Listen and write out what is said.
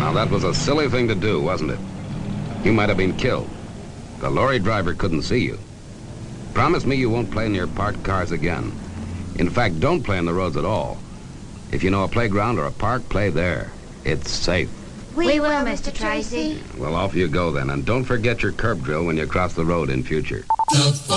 Now, that was a silly thing to do, wasn't it? You might have been killed. The lorry driver couldn't see you. Promise me you won't play near parked cars again. In fact, don't play on the roads at all. If you know a playground or a park, play there. It's safe. We will, Mr. Tracy. Well, off you go then, and don't forget your curb drill when you cross the road in future.